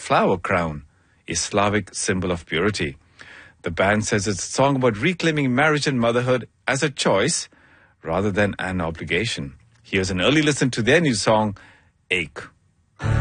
flower crown, a Slavic symbol of purity. The band says it's a song about reclaiming marriage and motherhood as a choice rather than an obligation. Here's an early listen to their new song, Ache.